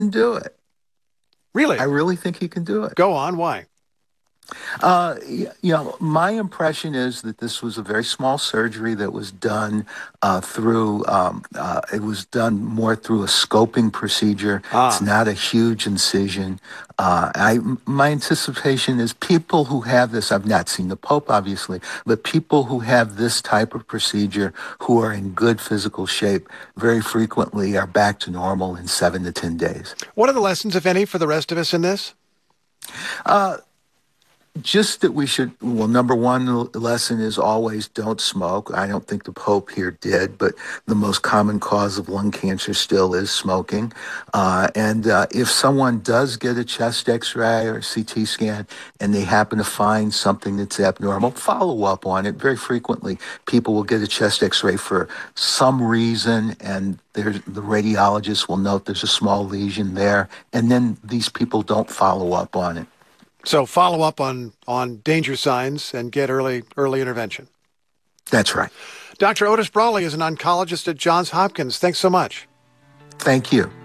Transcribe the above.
do it. I Really? really think he can do it. Go on. Why? My impression is that this was a very small surgery that was done it was done more through a scoping procedure. It's Ah, not a huge incision. My anticipation is people who have this, I've not seen the Pope, obviously, but people who have this type of procedure who are in good physical shape very frequently are back to normal in 7 to 10 days. what are the lessons, if any, for the rest of us in this? Uh, Just that we should, well, number one lesson is always don't smoke. I don't think the Pope here did, but the most common cause of lung cancer still is smoking. And if someone does get a chest x-ray or a CT scan and they happen to find something that's abnormal, follow up on it. Very frequently, people will get a chest x-ray for some reason, and the radiologist will note there's a small lesion there, and then these people don't follow up on it. So follow up on danger signs and get early intervention. That's right. Dr. Otis Brawley is an oncologist at Johns Hopkins. Thanks so much. Thank you.